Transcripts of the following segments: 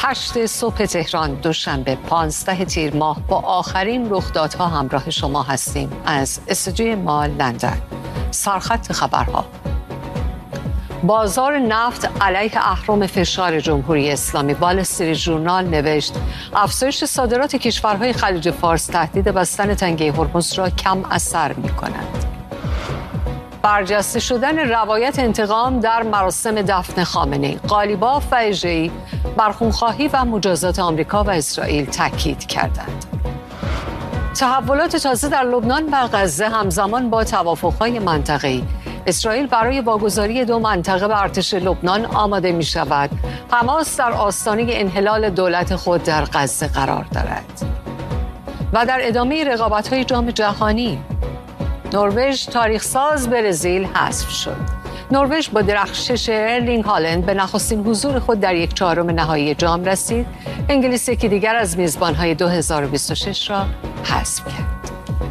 8 صبح تهران دوشنبه 15 تیر ماه با آخرین رخدادها همراه شما هستیم از استودیوی ما لندن. سرخط خبرها: بازار نفت علیه اهرم فشار جمهوری اسلامی. وال استریت ژورنال نوشت افزایش صادرات کشورهای خلیج فارس تهدید بستن تنگه هرمز را کم اثر می‌کند. برجسته شدن روایت انتقام در مراسم دفن خامنه‌ای. قالیباف و اژه‌ای بر خونخواهی و مجازات آمریکا و اسرائیل تاکید کردند. تحولات تازه در لبنان و غزه همزمان با توافق‌های منطقه‌ای. اسرائیل برای واگذاری 2 منطقه به ارتش لبنان آماده می‌شود. حماس در آستانه انحلال دولت خود در غزه قرار دارد. و در ادامه رقابت‌های جام جهانی، نروژ تاریخ‌ساز برزیل حذف شد. نروژ با درخشش ارلینگ هالند به نخستین حضور خود در 1/4 نهایی جام رسید. انگلیس یکی دیگر از میزبان‌های 2026 را حذف کرد.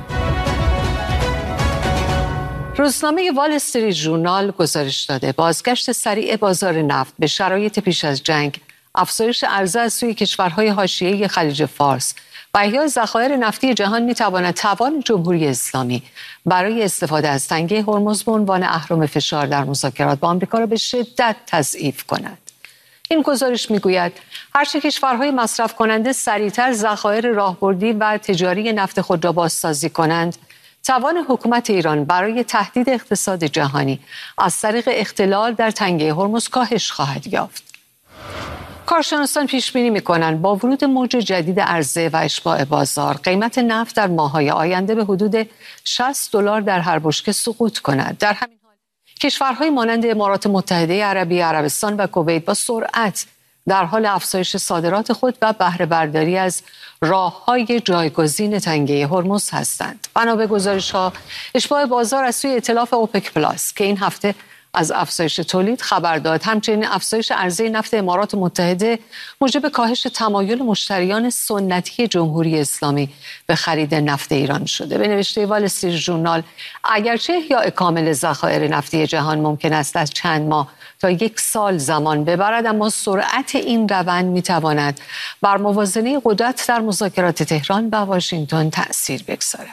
روزنامه وال استریت ژورنال گزارش داده بازگشت سریع بازار نفت به شرایط پیش از جنگ، افزایش عرضه از سوی کشورهای حاشیه‌ای خلیج فارس و احیای ذخایر نفتی جهان می‌تواند توان جمهوری اسلامی برای استفاده از تنگه هرمز به عنوان اهرم فشار در مذاکرات با آمریکا را به شدت تضعیف کند. این گزارش می‌گوید هرچه کشورهای مصرف کننده سریعتر ذخایر راهبردی و تجاری نفت خود را بازسازی کنند، توان حکومت ایران برای تهدید اقتصاد جهانی از طریق اختلال در تنگه هرمز کاهش خواهد یافت. کارشناسان پیش بینی می‌کنند با ورود موج جدید عرضه و اشباع بازار، قیمت نفت در ماه‌های آینده به حدود $60 در هر بشکه سقوط کند. در همین حال کشورهای مانند امارات متحده عربی، عربستان و کویت با سرعت در حال افزایش صادرات خود و بهره برداری از راه‌های جایگزین تنگه هرمز هستند. بنا به گزارش‌ها، اشباع بازار از سوی ائتلاف اوپک پلاس که این هفته از افزایش تولید خبر داد، همچنین افزایش عرضه نفت امارات متحده موجب کاهش تمایل مشتریان سنتی جمهوری اسلامی به خرید نفت ایران شده. به نوشته وال استریت ژورنال، اگرچه احیاء کامل ذخایر نفتی جهان ممکن است از چند ماه تا 1 سال زمان ببرد، اما سرعت این روند می‌تواند بر موازنه قدرت در مذاکرات تهران و واشنگتن تأثیر بگذارد.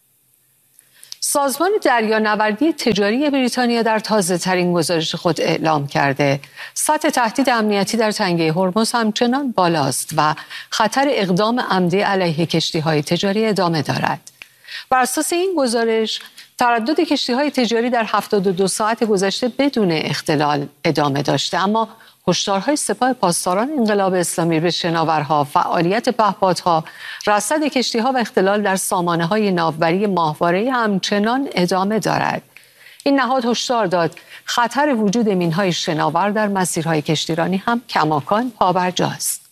سازمان دریانوردی تجاری بریتانیا در تازه‌ترین گزارش خود اعلام کرده سطح تهدید امنیتی در تنگه هرمز همچنان بالاست و خطر اقدام عمدی علیه کشتی‌های تجاری ادامه دارد. بر اساس این گزارش، تردد کشتی‌های تجاری در 72 ساعت گذشته بدون اختلال ادامه داشته، اما هشدارهای سپاه پاسداران انقلاب اسلامی به شناورها، فعالیت پهپادها، رصد کشتی‌ها و اختلال در سامانه‌های ناوبری ماهواره همچنان ادامه دارد. این نهاد هشدار داد خطر وجود مین‌های شناور در مسیرهای کشتیرانی هم کماکان پابرجاست.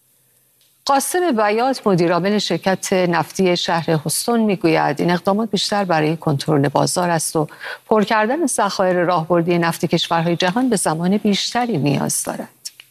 قاسم بیات مدیرعامل شرکت نفتی شهر هوستون میگوید این اقدامات بیشتر برای کنترل بازار است و پر کردن ذخایر راهبردی نفت کشورهای جهان به زمان بیشتری نیاز دارد.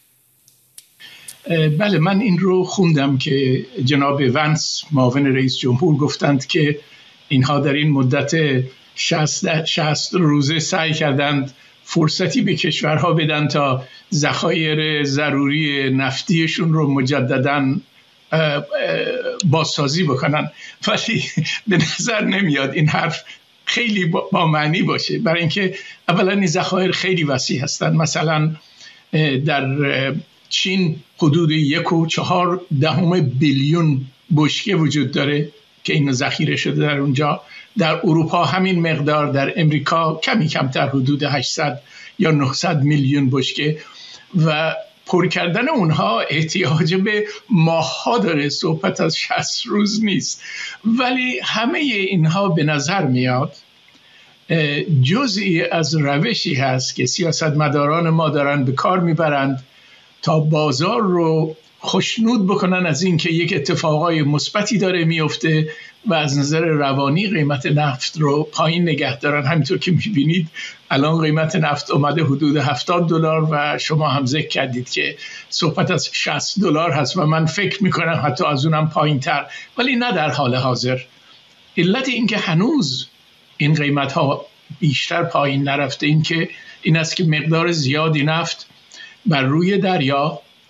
بله، من این رو خوندم که جناب ونس معاون رئیس جمهور گفتند که اینها در این مدت 60 روزه سعی کردند فرصتی به کشورها بدن تا ذخایر ضروری نفتیشون رو مجدداً بازسازی بکنن، ولی به نظر نمیاد این حرف خیلی با معنی باشه، برای اینکه اولا این ذخایر خیلی وسیع هستن. مثلا در چین حدود 1.4 بیلیون بشکه وجود داره که این ذخیره شده در اونجا. در اروپا همین مقدار، در امریکا کمی کمتر، حدود 800 یا 900 میلیون بشکه و پر کردن اونها احتیاج به ماه‌ها داره، صحبت از 60 روز نیست. ولی همه اینها به نظر میاد جزئی از روشی هست که سیاستمداران ما دارن به کار میبرند تا بازار رو خوشنود بکنن از این که یک اتفاقای مثبتی داره میفته و از نظر روانی قیمت نفت رو پایین نگه دارن. همینطور که میبینید الان قیمت نفت اومده حدود $70 و شما هم ذکر کردید که صحبت از $60 هست و من فکر میکنم حتی از اونم پایین تر، ولی نه در حال حاضر. علت این که هنوز این قیمت ها بیشتر پایین نرفته این است که مقدار زیادی نفت بر روی دریا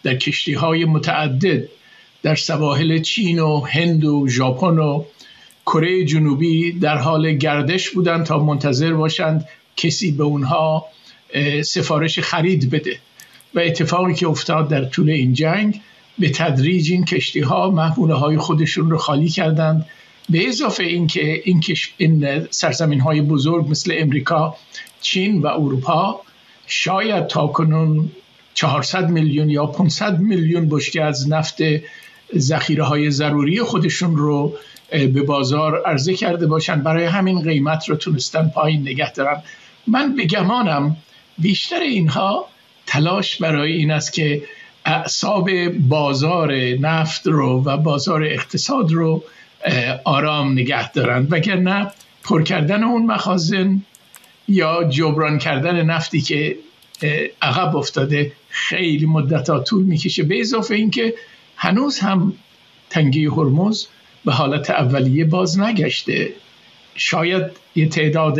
در کشتی‌های متعدد در سواحل چین و هند و ژاپن و کره جنوبی در حال گردش بودند تا منتظر باشند کسی به اونها سفارش خرید بده و اتفاقی که افتاد در طول این جنگ به تدریج این کشتی‌ها محموله‌های خودشون رو خالی کردند. به اضافه اینکه این سرزمین‌های بزرگ مثل امریکا، چین و اروپا شاید تاکنون 400 میلیون یا 500 میلیون بشکه از نفت ذخیره‌های ضروری خودشون رو به بازار عرضه کرده باشند، برای همین قیمت رو تونستن پایین نگه دارن. من به گمانم بیشتر اینها تلاش برای این است که اعصاب بازار نفت رو و بازار اقتصاد رو آرام نگه دارن، وگرنه پر کردن اون مخازن یا جبران کردن نفتی که عقب افتاده خیلی مدت‌ها طول میکشه. به اضافه اینکه هنوز هم تنگه هرمز به حالت اولیه باز نگشته. شاید یه تعداد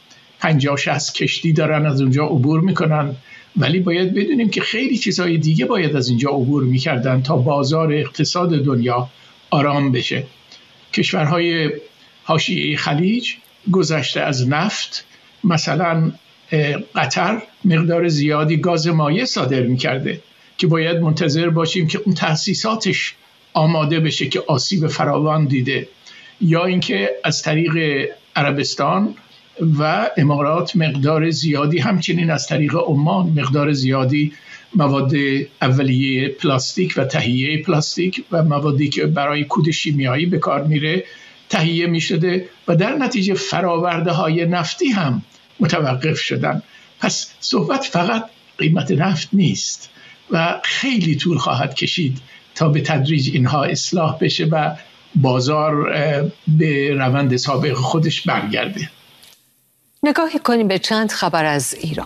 50-60 کشتی دارن از اونجا عبور میکنن، ولی باید بدونیم که خیلی چیزهای دیگه باید از اینجا عبور میکردن تا بازار اقتصاد دنیا آرام بشه. کشورهای حاشیه خلیج گذشته از نفت، مثلا قطر مقدار زیادی گاز مایع صادر میکرده که باید منتظر باشیم که اون تأسیساتش آماده بشه که آسیب فراوان دیده، یا اینکه از طریق عربستان و امارات مقدار زیادی، همچنین از طریق عمان مقدار زیادی مواد اولیه پلاستیک و تهیه پلاستیک و موادی که برای کود شیمیایی به کار میره تهیه میشده و در نتیجه فراورده های نفتی هم متوقف شدن. پس صحبت فقط قیمت نفت نیست و خیلی طول خواهد کشید تا به تدریج اینها اصلاح بشه و بازار به روند سابق خودش برگرده. نگاهی کنیم به چند خبر از ایران.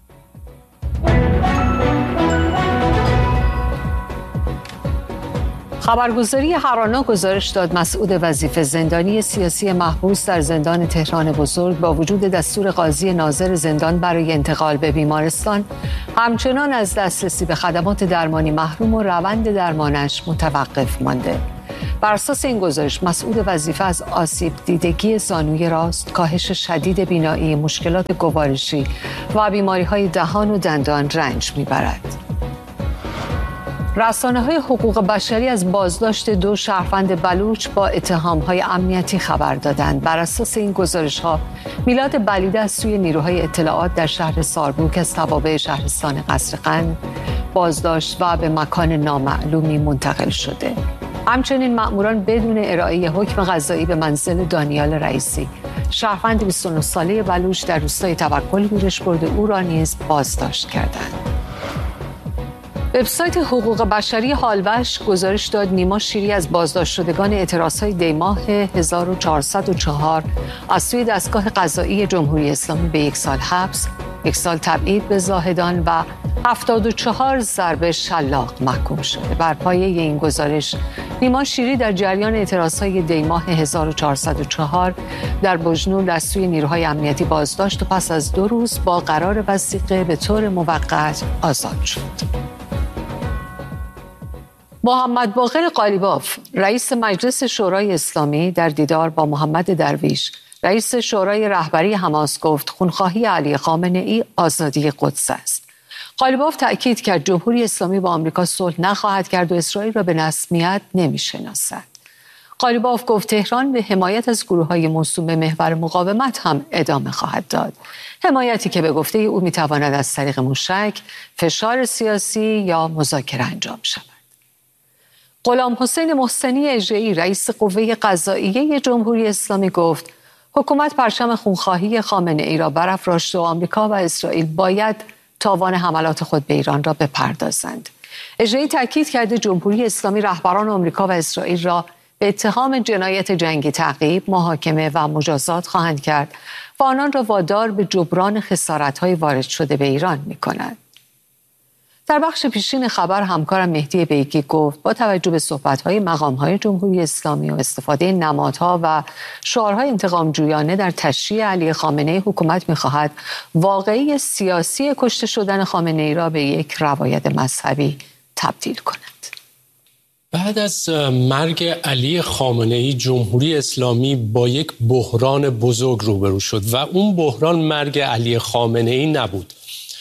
خبرگزاری هرانا گزارش داد مسعود وظیفه، زندانی سیاسی محبوس در زندان تهران بزرگ، با وجود دستور قاضی ناظر زندان برای انتقال به بیمارستان، همچنان از دسترسی به خدمات درمانی محروم و روند درمانش متوقف مانده. بر اساس این گزارش مسعود وظیفه از آسیب دیدگی زانوی راست، کاهش شدید بینایی، مشکلات گوارشی و بیماری‌های دهان و دندان رنج می‌برد. رسانه‌های حقوق بشری از بازداشت 2 شهروند بلوچ با اتهام‌های امنیتی خبر دادند. بر اساس این گزارش‌ها میلاد بلیده از سوی نیروهای اطلاعات در شهر ساربوک از توابع شهرستان قصرقند بازداشت و به مکان نامعلومی منتقل شده. همچنین مأموران بدون ارائه حکم قضایی به منزل دانیال رئیسی، شهروند 29 ساله بلوچ در روستای توکل گورش برده، او را نیز بازداشت کردند. وبسایت حقوق بشری هالوش گزارش داد نیما شیری از بازداشت شدگان اعتراضهای دی‌ماه 1404 از سوی دستگاه قضایی جمهوری اسلامی به 1 سال حبس، 1 سال تبعید به زاهدان و 74 ضرب شلاق محکوم شده. بر پایه این گزارش نیما شیری در جریان اعتراضهای دی‌ماه 1404 در بجنور از سوی نیروهای امنیتی بازداشت و پس از 2 روز با قرار وثیقه به طور موقت آزاد شد. محمد باقر قالیباف، رئیس مجلس شورای اسلامی، در دیدار با محمد درویش، رئیس شورای رهبری حماس، گفت خونخواهی علی خامنه‌ای آزادی قدس است. قالیباف تأکید کرد جمهوری اسلامی با آمریکا صلح نخواهد کرد و اسرائیل را به رسمیت نمی‌شناسد. قالیباف گفت تهران به حمایت از گروه‌های موسوم به محور مقاومت هم ادامه خواهد داد. حمایتی که به گفته او می‌تواند از طریق موشک، فشار سیاسی یا مذاکره انجام شود. غلام حسین محسنی اژه‌ای، رئیس قوه قضائیه جمهوری اسلامی، گفت حکومت پرچم خونخواهی خامنه‌ای را برافراشته و آمریکا و اسرائیل باید تاوان حملات خود به ایران را بپردازند. اژه‌ای تاکید کرده جمهوری اسلامی رهبران آمریکا و اسرائیل را به اتهام جنایت جنگی تعقیب، محاکمه و مجازات خواهند کرد و آنان را وادار به جبران خسارت‌های وارد شده به ایران می‌کنند. در بخش پیشین خبر همکارم مهدی بیکی گفت با توجه به صحبت‌های مقام‌های جمهوری اسلامی و استفاده نمادها و شعارهای انتقام جویانه در تشییع علی خامنه‌ای، حکومت می‌خواهد واقعی سیاسی کشته شدن خامنه‌ای را به یک روایت مذهبی تبدیل کند. بعد از مرگ علی خامنه‌ای جمهوری اسلامی با یک بحران بزرگ روبرو شد و اون بحران مرگ علی خامنه‌ای نبود.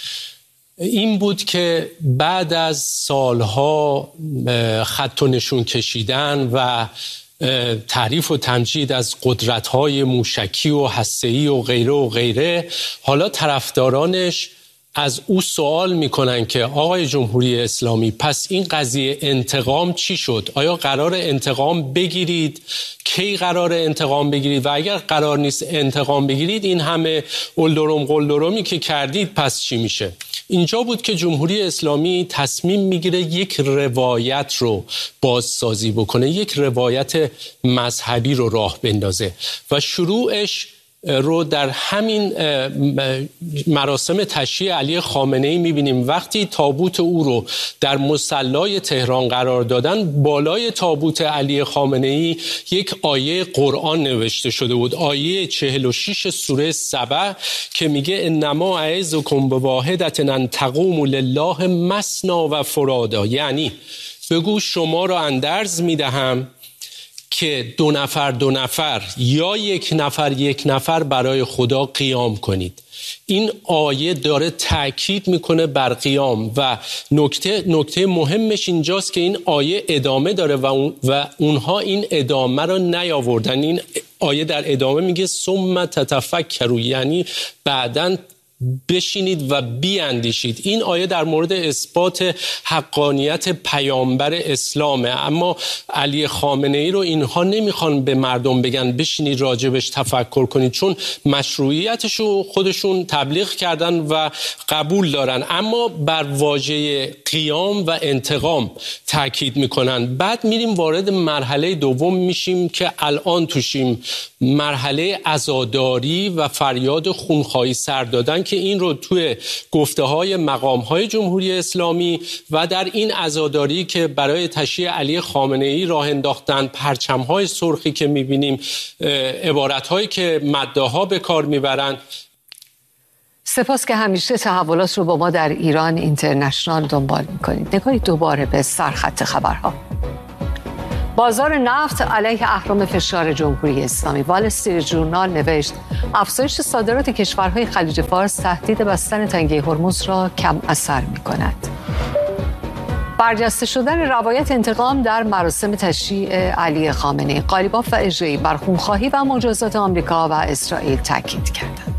این بود که بعد از سالها خط و نشون کشیدن و تعریف و تمجید از قدرت‌های موشکی و هسته‌ای و غیره و غیره، حالا طرفدارانش از او سوال میکنن که آقای جمهوری اسلامی پس این قضیه انتقام چی شد؟ آیا قرار انتقام بگیرید؟ کی قرار انتقام بگیرید؟ و اگر قرار نیست انتقام بگیرید این همه قلدرمی که کردید پس چی میشه؟ اینجا بود که جمهوری اسلامی تصمیم میگیره یک روایت رو بازسازی بکنه، یک روایت مذهبی رو راه بندازه و شروعش رو در همین مراسم تشییع علی خامنه‌ای می‌بینیم. وقتی تابوت او رو در مصلی تهران قرار دادن، بالای تابوت علی خامنه‌ای یک آیه قرآن نوشته شده بود، آیه 46 سوره سبع که میگه انما اعظکم بواحدة ان تقوموا لله مثنی و فرادا، یعنی بگو شما را اندرز میدهم که دو نفر یا یک نفر برای خدا قیام کنید. این آیه داره تأکید میکنه بر قیام و نکته مهمش اینجاست که این آیه ادامه داره و اونها این ادامه رو نیاوردن. این آیه در ادامه میگه ثم تتفکروا، یعنی بعداً بشینید و بیاندیشید. این آیه در مورد اثبات حقانیت پیامبر اسلامه، اما علی خامنه‌ای رو اینها نمیخوان به مردم بگن بشینید راجبش تفکر کنید، چون مشروعیتش رو خودشون تبلیغ کردن و قبول دارن، اما بر واژه قیام و انتقام تاکید میکنن. بعد میریم وارد مرحله دوم میشیم که الان توشیم، مرحله عزاداری و فریاد خونخواهی سر دادن، که این رو توی گفته‌های مقام‌های جمهوری اسلامی و در این عزاداری که برای تشییع علی خامنه‌ای راه انداختن، پرچم‌های سرخی که می‌بینیم، عبارت‌هایی که مداح‌ها به کار می‌برن. سپاس که همیشه تحولات رو با ما در ایران اینترنشنال دنبال می‌کنید. نگاهی دوباره به سرخط خبرها. بازار نفت علیه اهرم فشار جمهوری اسلامی. وال استریت ژورنال نوشت افزایش صادرات کشورهای خلیج فارس تهدید بستن تنگه هرمز را کم اثر می‌کند. برجسته شدن روایت انتقام در مراسم تشییع علی خامنه‌ای. قالیباف و اژه‌ای بر خونخواهی و مجازات آمریکا و اسرائیل تاکید کردند.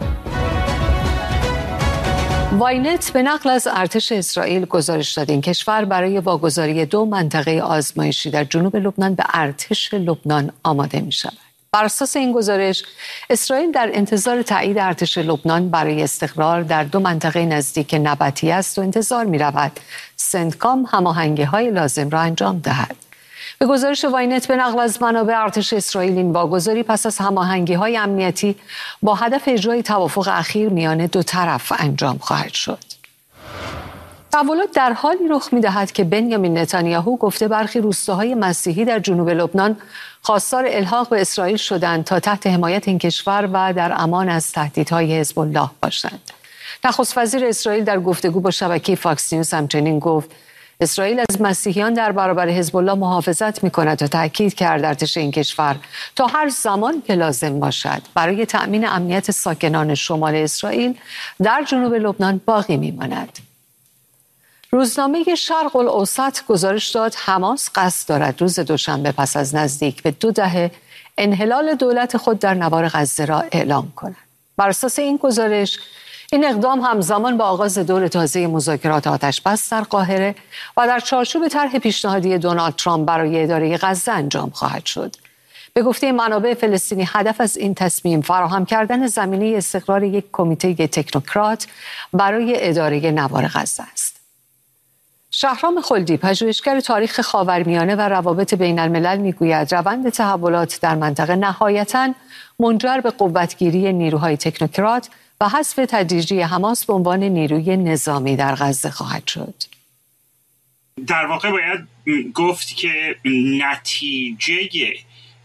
واینت به نقل از ارتش اسرائیل گزارش داد این کشور برای واگذاری 2 منطقه آزمایشی در جنوب لبنان به ارتش لبنان آماده می شود. بر اساس این گزارش، اسرائیل در انتظار تایید ارتش لبنان برای استقرار در 2 منطقه نزدیک نبطیه است و انتظار می رود سنتکام هماهنگی‌های لازم را انجام دهد. به گزارش واینت به نقل از منابع ارتش اسرائیل، این واگذاری پس از هماهنگی‌های امنیتی با هدف اجرای توافق اخیر میان 2 طرف انجام خواهد شد. تحولات در حالی رخ می‌دهد که بنیامین نتانیاهو گفته برخی روستاهای مسیحی در جنوب لبنان خواستار الحاق به اسرائیل شدند تا تحت حمایت این کشور و در امان از تهدیدهای حزب الله باشند. نخست وزیر اسرائیل در گفتگو با شبکه فاکس نیوز همچنین گفت اسرائیل از مسیحیان در برابر حزب الله محافظت می‌کند و تاکید کرد ارتش این کشور تا هر زمان که لازم باشد برای تأمین امنیت ساکنان شمال اسرائیل در جنوب لبنان باقی می‌ماند. روزنامه شرق الاوسط گزارش داد حماس قصد دارد روز دوشنبه پس از نزدیک به 2 دهه انحلال دولت خود در نوار غزه را اعلام کند. بر اساس این گزارش، این اقدام همزمان با آغاز دور تازه مذاکرات آتش‌بس در قاهره و در چارچوب طرح پیشنهادی دونالد ترامپ برای اداره غزه انجام خواهد شد. به گفته منابع فلسطینی، هدف از این تصمیم فراهم کردن زمینه استقرار یک کمیته تکنوکرات برای اداره نوار غزه است. شهرام خلدی، پژوهشگر تاریخ خاورمیانه و روابط بین الملل، میگوید روند تحولات در منطقه نهایتاً منجر به قوتگیری نیروهای تکنوکرات و حذف تدریجی حماس به عنوان نیروی نظامی در غزه خواهد شد. در واقع باید گفت که نتیجه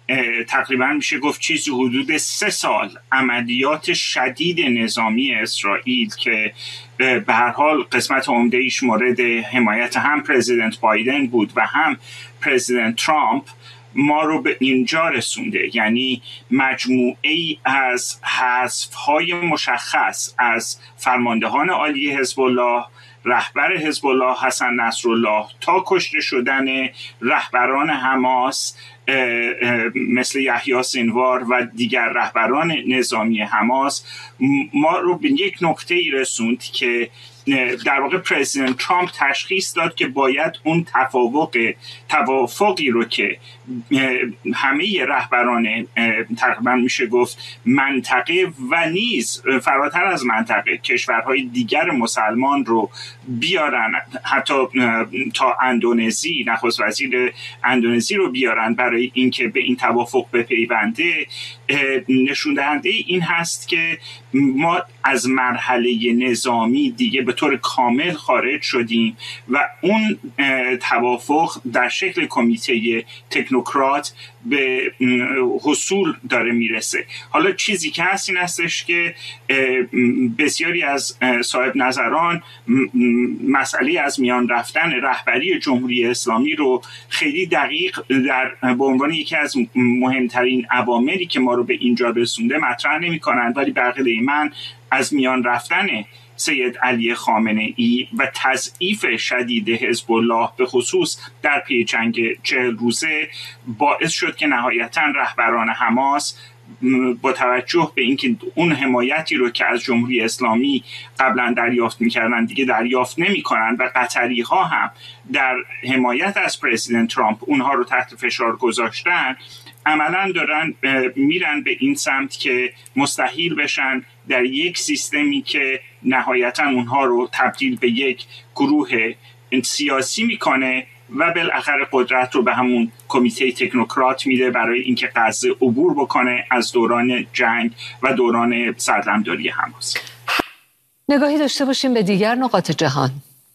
تقریبا میشه گفت چیزی حدود 3 سال عملیات شدید نظامی اسرائیل که به هر حال قسمت عمده ایش مورد حمایت هم پرزیدنت بایدن بود و هم پرزیدنت ترامپ ما رو به اینجا رسونده. یعنی مجموعه ای از حذف‌های مشخص از فرماندهان عالی حزب الله، رهبر حزب الله حسن نصرالله، تا کشته شدن رهبران حماس مثل یحیی سینوار و دیگر رهبران نظامی حماس ما رو به یک نقطه‌ای رسوند که در واقع پرزیدنت ترامپ تشخیص داد که باید اون توافقی رو که همه رهبران تقریبا میشه گفت منطقه و نیز فراتر از منطقه کشورهای دیگر مسلمان رو بیارن، حتی تا اندونزی، نخست وزیر اندونزی رو بیارن برای اینکه به این توافق بپیونده، نشون دهنده این هست که ما از مرحله نظامی دیگه به طور کامل خارج شدیم و اون توافق در شکل کمیته تکنوکرات به حصول داره میرسه. حالا چیزی که هست این هستش که بسیاری از صاحب نظران مسئله از میان رفتن رهبری جمهوری اسلامی رو خیلی دقیق به عنوان یکی از مهمترین عواملی که ما رو به اینجا رسونده مطرح نمی کنند، ولی به عقیده من از میان رفتن سید علی خامنه ای و تضعیف شدید حزب الله به خصوص در پی جنگ 40 روزه باعث شد که نهایتاً رهبران حماس با توجه به اینکه اون حمایتی رو که از جمهوری اسلامی قبلا دریافت می‌کردن دیگه دریافت نمی‌کنن و قطری‌ها هم در حمایت از پرزیدنت ترامپ اونها رو تحت فشار گذاشتن، عملاً دارن میرن به این سمت که مستحیل بشن در یک سیستمی که نهایتاً اونها رو تبدیل به یک گروه سیاسی میکنه و بالاخره قدرت رو به همون کمیته تکنوکرات میده برای اینکه غزه عبور بکنه از دوران جنگ و دوران سرلمداری حماس. نگاهی داشته باشیم به دیگر نقاط جهان.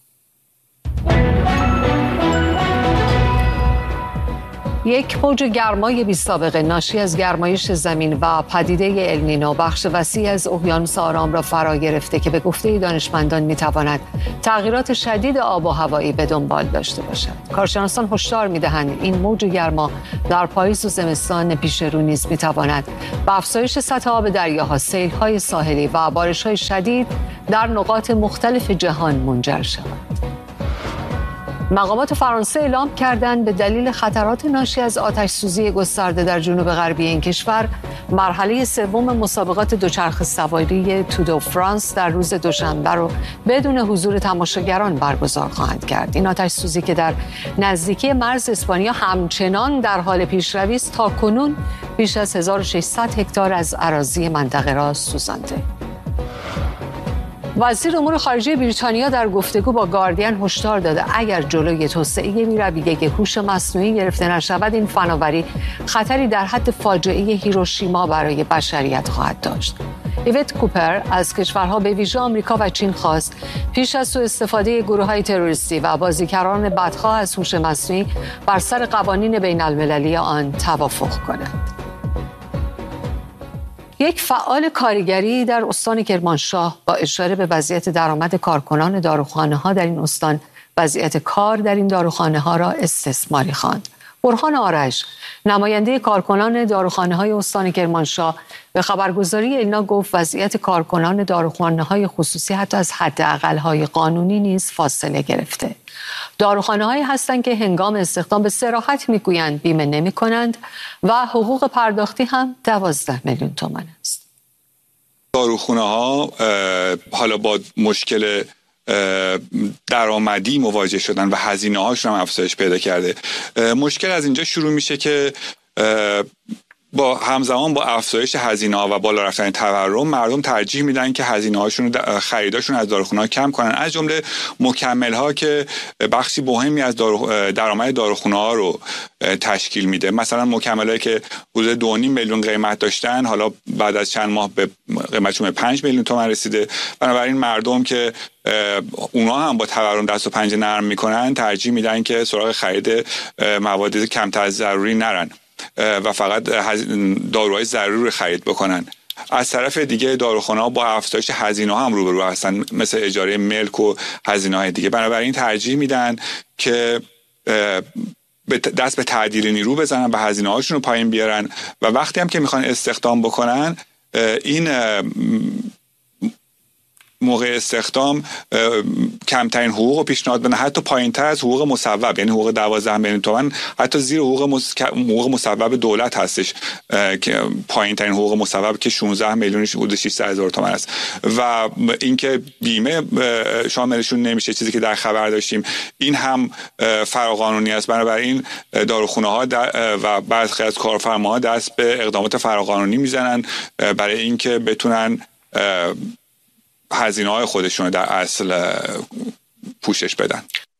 یک موج گرمای بی‌سابقه ناشی از گرمایش زمین و پدیده النینو بخش وسیعی از اقیانوس آرام را فرا گرفته که به گفته دانشمندان می‌تواند تغییرات شدید آب و هوایی به دنبال داشته باشد. کارشناسان هشدار می‌دهند این موج گرما در پاییز و زمستان پیش رو نیز می‌تواند به افزایش سطح آب دریاها، سیل‌های ساحلی و بارش‌های شدید در نقاط مختلف جهان منجر شود. مقامات فرانسه اعلام کردند به دلیل خطرات ناشی از آتش‌سوزی گسترده در جنوب غربی این کشور، مرحله سوم مسابقات دوچرخه سواری تور دو فرانس در روز دوشنبه رو بدون حضور تماشاگران برگزار خواهند کرد. این آتش‌سوزی که در نزدیکی مرز اسپانیا همچنان در حال پیشروی است، تاکنون بیش از 1600 هکتار از اراضی منطقه را سوزانده. وزیر امور خارجه بریتانیا در گفتگو با گاردین هشدار داده اگر جلوی توسعه بی‌رویه هوش مصنوعی گرفته نشود، این فناوری خطری در حد فاجعه هیروشیما برای بشریت خواهد داشت. ایوت کوپر از کشورها به ویژه آمریکا و چین خواست پیش از سوء استفاده گروه‌های تروریستی و بازیگران بدخواه از هوش مصنوعی بر سر قوانین بین‌المللی آن توافق کنند. یک فعال کارگری در استان کرمانشاه با اشاره به وضعیت درآمد کارکنان داروخانه‌ها در این استان، وضعیت کار در این داروخانه‌ها را استثماری خواند. برهان آرش، نماینده کارکنان داروخانه‌های استان کرمانشاه، به خبرگزاری ایلنا گفت وضعیت کارکنان داروخانه‌های خصوصی حتی از حداقل‌های قانونی نیز فاصله گرفته. داروخانه‌هایی هستند که هنگام استخدام به صراحت میگویند بیمه نمی‌کنند و حقوق پرداختی هم 12 میلیون تومان است. داروخانه‌ها حالا با مشکل درآمدی مواجه شدن و هزینه‌هاشون هم افزایش پیدا کرده. مشکل از اینجا شروع میشه که با همزمان با افزایش هزینه‌ها و بالا رفتن تورم، مردم ترجیح میدن که هزینه‌هاشون رو خریداشون از داروخانه‌ها کم کنن، از جمله مکمل‌ها که بخشی مهمی از درآمد داروخانه‌ها رو تشکیل میده. مثلا مکمل‌هایی که حدود 2.5 میلیون قیمت داشتن، حالا بعد از چند ماه به قیمتشون به 5 میلیون تومان رسیده. بنابراین مردم که اونا هم با تورم دست و پنجه نرم میکنن، ترجیح میدن که سراغ خرید مواد کمتر از ضروری نرن. و فقط داروهای ضروری رو خرید بکنن. از طرف دیگه داروخانه‌ها با افزایش هزینه‌ها هم روبرو هستن، مثل اجاره ملک و هزینه‌های دیگه. بنابراین ترجیح میدن که دست به تعدیل نیرو بزنن و هزینه‌هاشون رو پایین بیارن و وقتی هم که میخوان استخدام بکنن، این موقع استخدام کمترین حقوق رو پیشنهاد بدن، حتی پایین‌تر از حقوق مصوب، یعنی حقوق 12 میلیون تومان حتی زیر حقوق مصوب دولت هستش که پایین‌ترین حقوق مصوب که 16 میلیون حدود 600,000 تومان است و اینکه بیمه شاملشون نمیشه، چیزی که در خبر داشتیم، این هم فراقانونی است. بنابراین داروخانه‌ها و برخی از کارفرماها دست به اقدامات فراقانونی میزنن برای اینکه بتونن هزینه‌های خودشون رو در اصل پوشش بدن.